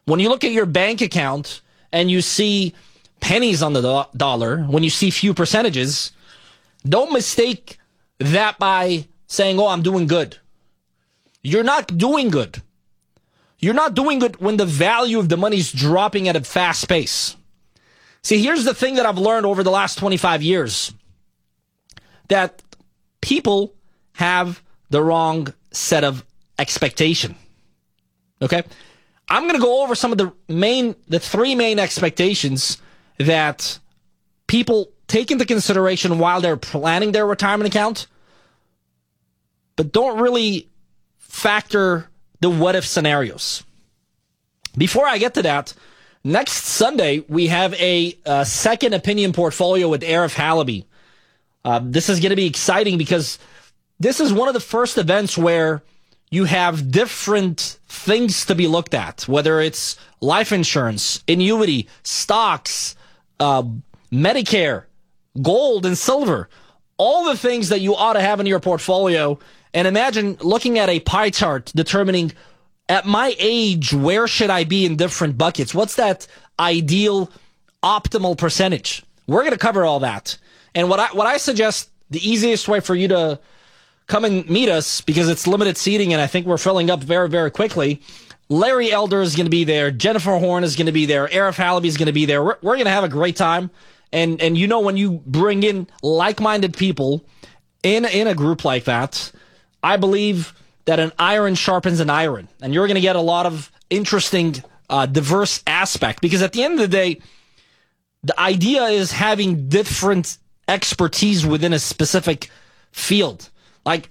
When you look at your bank account and you see pennies on the dollar, when you see few percentages, don't mistake that by saying, oh, I'm doing good. You're not doing good. You're not doing good when the value of the money is dropping at a fast pace. See, here's the thing that I've learned over the last 25 years. That people have the wrong set of expectation. Okay? I'm going to go over some of the three main expectations that people take into consideration while they're planning their retirement account, but don't really factor the what-if scenarios. Before I get to that, next Sunday, we have a second opinion portfolio with Arif Halaby. This is going to be exciting because this is one of the first events where you have different things to be looked at, whether it's life insurance, annuity, stocks, Medicare, gold, and silver. All the things that you ought to have in your portfolio. And imagine looking at a pie chart determining, at my age, where should I be in different buckets? What's that ideal, optimal percentage? We're going to cover all that. And what I suggest, the easiest way for you to come and meet us, because it's limited seating and I think we're filling up very, very quickly. Larry Elder is going to be there. Jennifer Horn is going to be there. Arif Halaby is going to be there. We're going to have a great time. And you know, when you bring in like-minded people in a group like that, I believe that an iron sharpens an iron. And you're going to get a lot of interesting, diverse aspect. Because at the end of the day, the idea is having different expertise within a specific field. Like,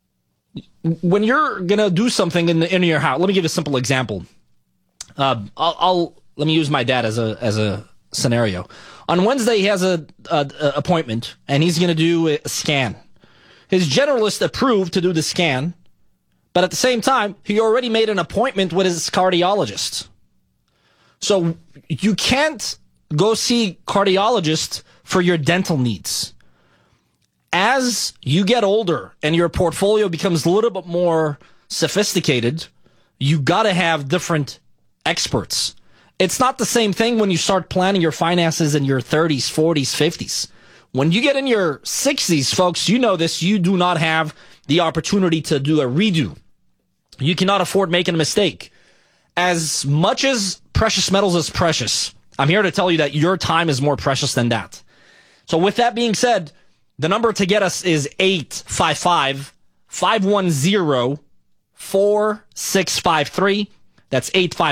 when you're going to do something in your house, let me give you a simple example. Let me use my dad as a scenario. On Wednesday, he has a appointment, and he's going to do a scan. His generalist approved to do the scan, but at the same time, he already made an appointment with his cardiologist. So you can't go see cardiologist for your dental needs. As you get older and your portfolio becomes a little bit more sophisticated, you got to have different experts. It's not the same thing when you start planning your finances in your 30s, 40s, 50s. When you get in your 60s, folks, you know this, you do not have the opportunity to do a redo. You cannot afford making a mistake. As much as precious metals is precious, I'm here to tell you that your time is more precious than that. So with that being said, the number to get us is 855-510-4653. That's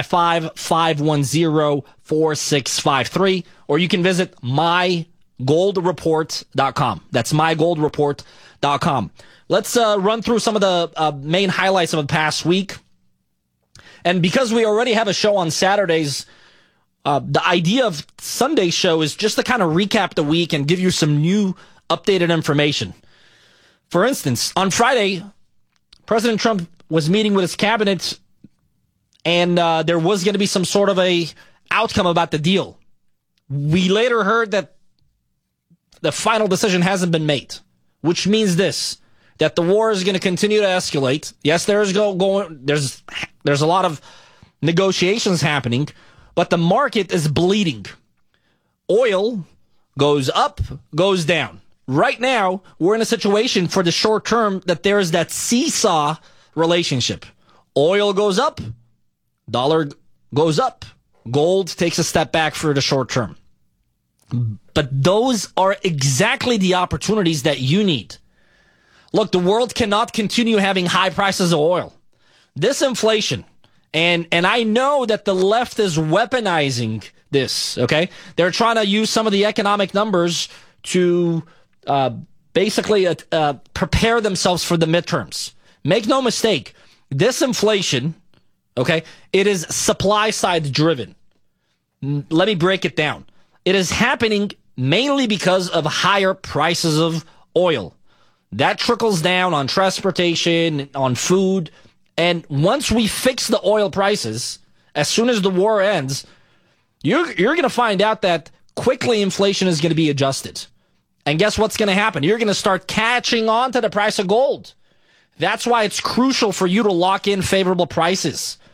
855-510-4653. Or you can visit mygoldreport.com. That's mygoldreport.com. Let's run through some of the main highlights of the past week. And because we already have a show on Saturdays, the idea of Sunday's show is just to kind of recap the week and give you some new updated information. For instance, on Friday, President Trump was meeting with his cabinet, and there was going to be some sort of a outcome about the deal. We later heard that the final decision hasn't been made, which means this, that the war is going to continue to escalate. Yes, there's a lot of negotiations happening, but the market is bleeding. Oil goes up, goes down. Right now, we're in a situation for the short term that there is that seesaw relationship. Oil goes up, dollar goes up, gold takes a step back for the short term. But those are exactly the opportunities that you need. Look, the world cannot continue having high prices of oil. This inflation, and I know that the left is weaponizing this, okay? They're trying to use some of the economic numbers to basically prepare themselves for the midterms. Make no mistake, this inflation, okay, it is supply side driven. Let me break it down. It is happening mainly because of higher prices of oil. That trickles down on transportation, on food, and once we fix the oil prices, as soon as the war ends, you're going to find out that quickly inflation is going to be adjusted. And guess what's going to happen? You're going to start catching on to the price of gold. That's why it's crucial for you to lock in favorable prices.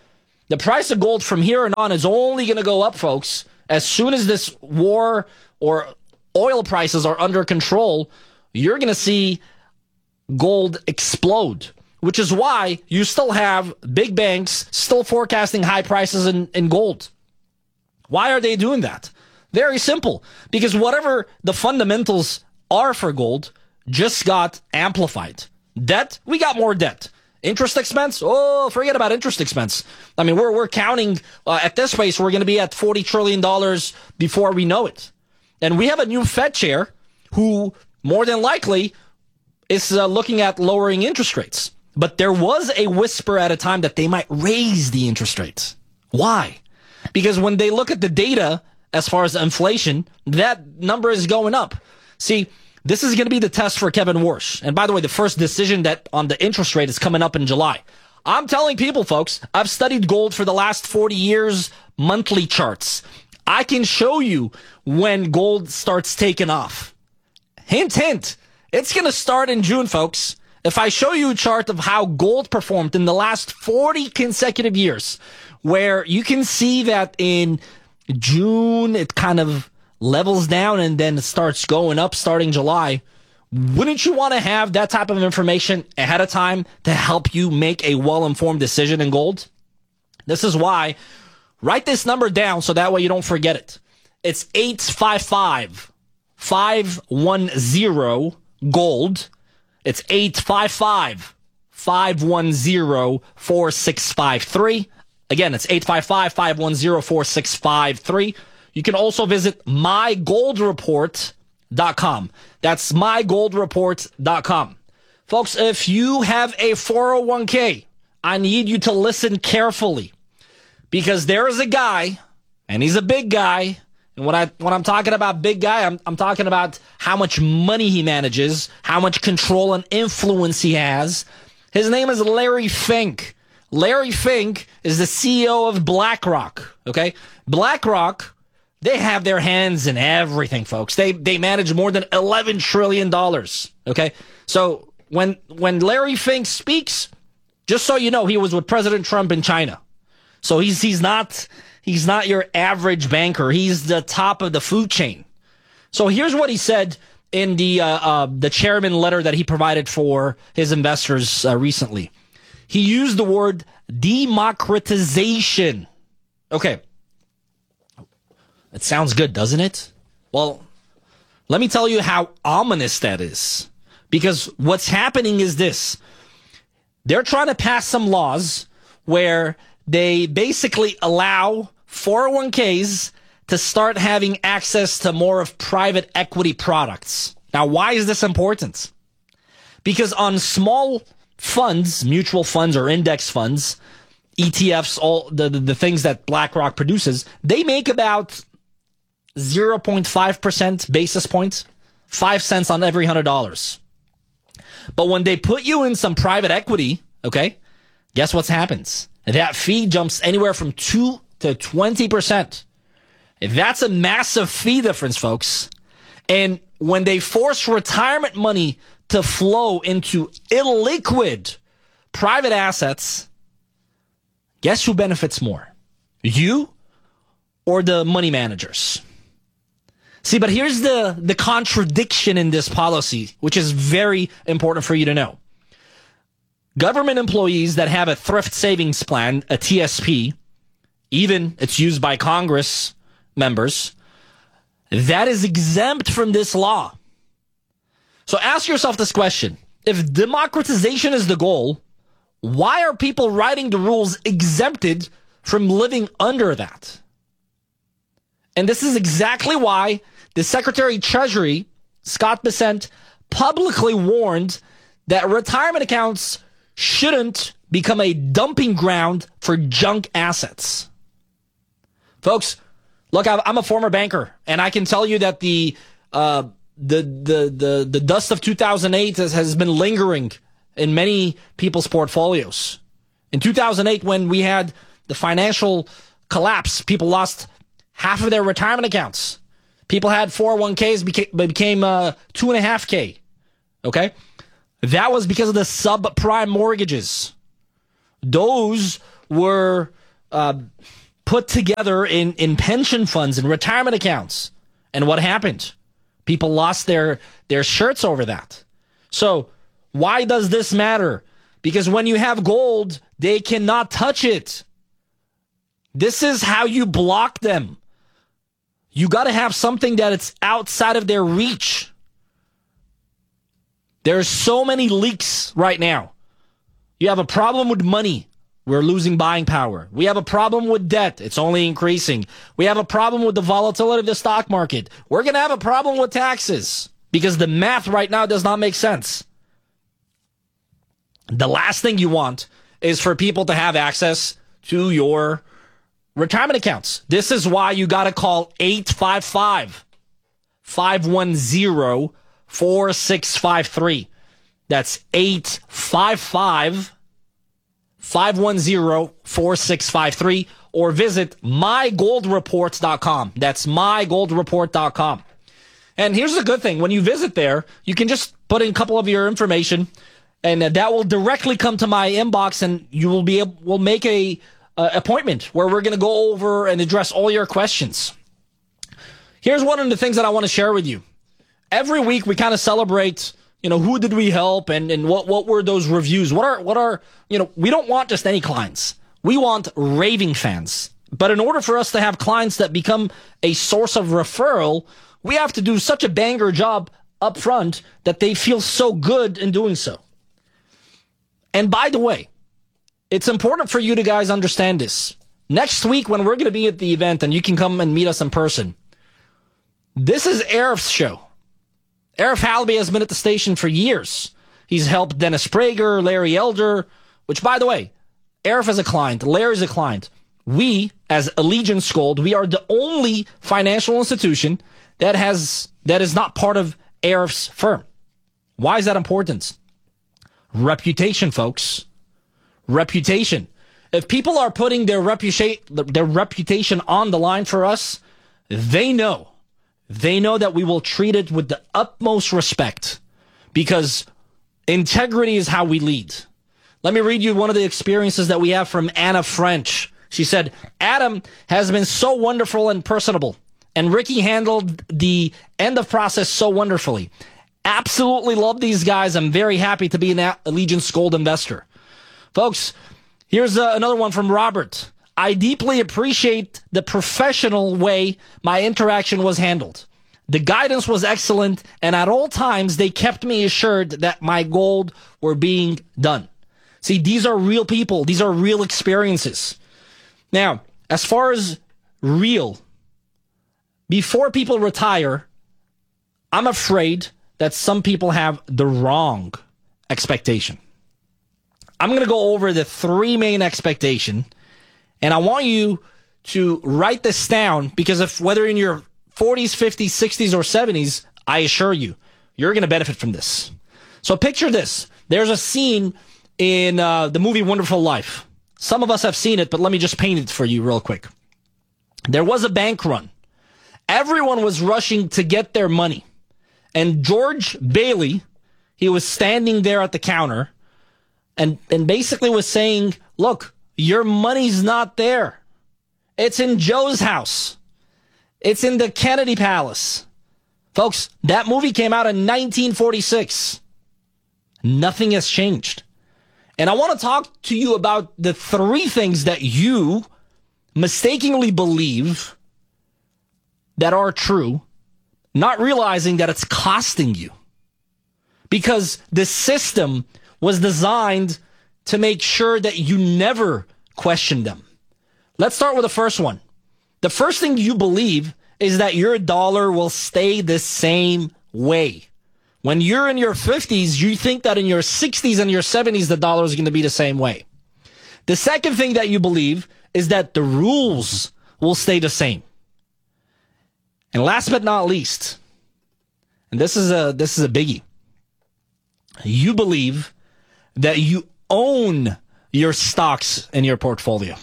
The price of gold from here on is only going to go up, folks. As soon as this war or oil prices are under control, you're going to see gold explode, which is why you still have big banks still forecasting high prices in gold. Why are they doing that? Very simple. Because whatever the fundamentals are for gold just got amplified. Debt, we got more debt. Interest expense, oh, forget about interest expense. I mean, we're counting at this pace, we're going to be at $40 trillion before we know it. And we have a new Fed chair who more than likely is looking at lowering interest rates. But there was a whisper at a time that they might raise the interest rates. Why? Because when they look at the data as far as inflation, that number is going up. See, this is going to be the test for Kevin Warsh. And by the way, the first decision that on the interest rate is coming up in July. I'm telling people, folks, I've studied gold for the last 40 years, monthly charts. I can show you when gold starts taking off. Hint, hint. It's going to start in June, folks. If I show you a chart of how gold performed in the last 40 consecutive years, where you can see that in June, it kind of levels down and then it starts going up starting July. Wouldn't you want to have that type of information ahead of time to help you make a well-informed decision in gold? This is why, write this number down so that way you don't forget it. It's 855-510 gold. It's 855-510-4653. Again, it's 855-510-4653. You can also visit mygoldreport.com. That's mygoldreport.com. Folks, if you have a 401k, I need you to listen carefully because there is a guy, and he's a big guy. And when I'm talking about big guy, I'm talking about how much money he manages, how much control and influence he has. His name is Larry Fink. Larry Fink is the CEO of BlackRock. Okay, BlackRock. They have their hands in everything, folks. They manage more than $11 trillion. Okay? So when Larry Fink speaks, just so you know, he was with President Trump in China. So he's not your average banker. He's the top of the food chain. So here's what he said in the chairman letter that he provided for his investors recently. He used the word democratization. Okay. It sounds good, doesn't it? Well, let me tell you how ominous that is. Because what's happening is this. They're trying to pass some laws where they basically allow 401ks to start having access to more of private equity products. Now, why is this important? Because on small funds, mutual funds or index funds, ETFs, all the things that BlackRock produces, they make about 0.5% basis points, 5 cents on every $100. But when they put you in some private equity, okay, guess what happens? That fee jumps anywhere from 2 to 20%. That's a massive fee difference, folks. And when they force retirement money to flow into illiquid private assets, guess who benefits more? You or the money managers? See, but here's the contradiction in this policy, which is very important for you to know. Government employees that have a thrift savings plan, a TSP, even it's used by Congress members, that is exempt from this law. So ask yourself this question. If democratization is the goal, why are people writing the rules exempted from living under that? And this is exactly why the Secretary of Treasury, Scott Bessent, publicly warned that retirement accounts shouldn't become a dumping ground for junk assets. Folks, look, I'm a former banker, and I can tell you that the dust of 2008 has been lingering in many people's portfolios. In 2008, when we had the financial collapse, people lost half of their retirement accounts. People had 401ks became 2.5K. Okay? That was because of the subprime mortgages. Those were put together in pension funds and retirement accounts. And what happened? People lost their shirts over that. So why does this matter? Because when you have gold, they cannot touch it. This is how you block them. You got to have something that it's outside of their reach. There's so many leaks right now. You have a problem with money. We're losing buying power. We have a problem with debt. It's only increasing. We have a problem with the volatility of the stock market. We're going to have a problem with taxes because the math right now does not make sense. The last thing you want is for people to have access to your retirement accounts. This is why you got to call 855-510-4653. That's 855-510-4653, or visit mygoldreport.com. That's mygoldreport.com. And here's the good thing. When you visit there, you can just put in a couple of your information, and that will directly come to my inbox, and you will be able, we'll make a appointment where we're going to go over and address all your questions. Here's one of the things that I want to share with you. Every week we kind of celebrate, who did we help and what were those reviews? What are we don't want just any clients. We want raving fans. But in order for us to have clients that become a source of referral, we have to do such a banger job up front that they feel so good in doing so. And by the way, it's important for you to guys understand this. Next week when we're going to be at the event and you can come and meet us in person, this is Arif's show. Arif Halaby has been at the station for years. He's helped Dennis Prager, Larry Elder, which, by the way, Arif is a client, Larry's a client. We, as Allegiance Gold, we are the only financial institution that is not part of Arif's firm. Why is that important? Reputation, folks. Reputation. If people are putting their reputation on the line for us, they know that we will treat it with the utmost respect, because integrity is how we lead. Let me read you one of the experiences that we have from Anna French. She said, Adam has been so wonderful and personable, and Ricky handled the end of process so wonderfully. Absolutely love these guys. I'm very happy to be an Allegiance Gold investor. Folks, here's another one from Robert. I deeply appreciate the professional way my interaction was handled. The guidance was excellent, and at all times, they kept me assured that my gold were being done. See, these are real people. These are real experiences. Now, as far as real, before people retire, I'm afraid that some people have the wrong expectation. I'm going to go over the three main expectations. And I want you to write this down, because if whether in your 40s, 50s, 60s, or 70s, I assure you, you're going to benefit from this. So picture this. There's a scene in the movie Wonderful Life. Some of us have seen it, but let me just paint it for you real quick. There was a bank run. Everyone was rushing to get their money. And George Bailey, he was standing there at the counter and basically was saying, look, your money's not there. It's in Joe's house. It's in the Kennedy Palace. Folks, that movie came out in 1946. Nothing has changed. And I want to talk to you about the three things that you mistakenly believe that are true, not realizing that it's costing you. Because the system was designed to make sure that you never question them. Let's start with the first one. The first thing you believe is that your dollar will stay the same way. When you're in your 50s, you think that in your 60s and your 70s, the dollar is going to be the same way. The second thing that you believe is that the rules will stay the same. And last but not least, and this is a biggie, you believe that you own your stocks in your portfolio.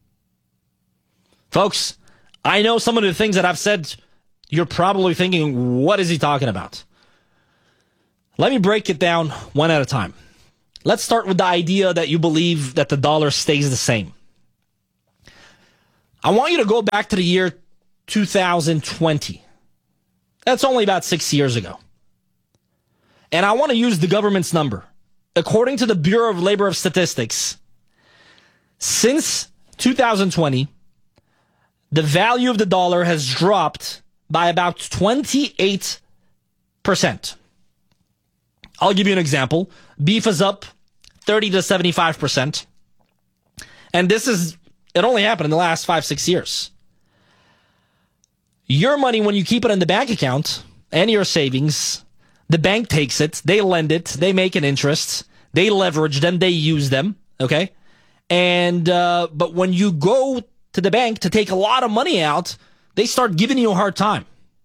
Folks, I know some of the things that I've said, you're probably thinking, what is he talking about? Let me break it down one at a time. Let's start with the idea that you believe that the dollar stays the same. I want you to go back to the year 2020. That's only about 6 years ago. And I want to use the government's number. According to the Bureau of Labor Statistics, since 2020, the value of the dollar has dropped by about 28%. I'll give you an example. Beef is up 30 to 75%. And it only happened in the last 5-6 years. Your money, when you keep it in the bank account and your savings, the bank takes it, they lend it, they make an interest, they leverage them, they use them, okay? And but when you go to the bank to take a lot of money out, they start giving you a hard time.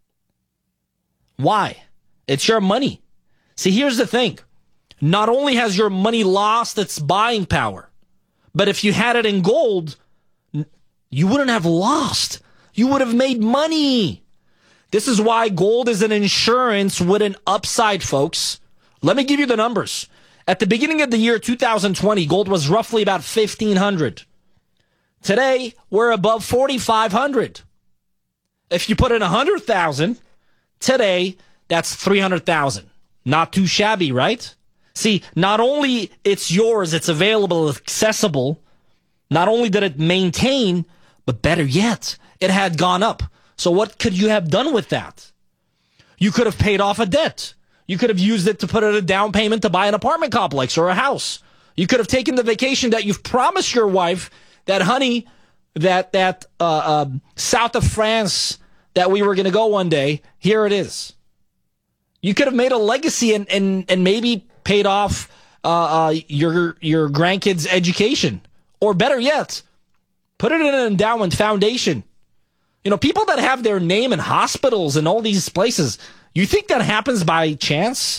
Why? It's your money. See, here's the thing. Not only has your money lost its buying power, but if you had it in gold, you wouldn't have lost. You would have made money. This is why gold is an insurance with an upside, folks. Let me give you the numbers. At the beginning of the year 2020, gold was roughly about $1,500. Today, we're above $4,500. If you put in $100,000, today, that's $300,000. Not too shabby, right? See, not only it's yours, it's available, accessible. Not only did it maintain, but better yet, it had gone up. So what could you have done with that? You could have paid off a debt. You could have used it to put in a down payment to buy an apartment complex or a house. You could have taken the vacation that you've promised your wife that, honey, that south of France that we were going to go one day, here it is. You could have made a legacy and maybe paid off your grandkids' education. Or better yet, put it in an endowment foundation. You know, people that have their name in hospitals and all these places, you think that happens by chance?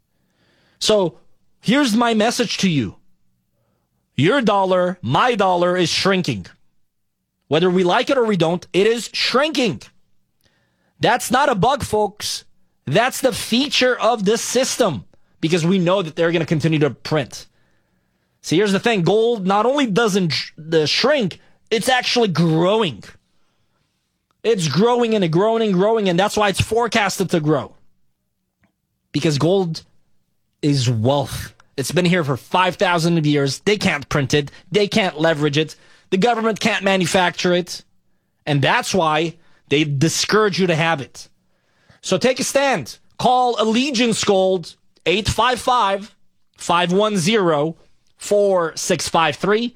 So here's my message to you. Your dollar, my dollar, is shrinking. Whether we like it or we don't, it is shrinking. That's not a bug, folks. That's the feature of this system, because we know that they're going to continue to print. See, here's the thing. Gold not only doesn't shrink, it's actually growing. It's growing and growing and growing, and that's why it's forecasted to grow. Because gold is wealth. It's been here for 5,000 years. They can't print it. They can't leverage it. The government can't manufacture it. And that's why they discourage you to have it. So take a stand. Call Allegiance Gold, 855-510-4653.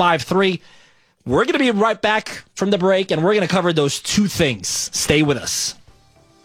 855-510-4653. We're going to be right back from the break, and we're going to cover those two things. Stay with us.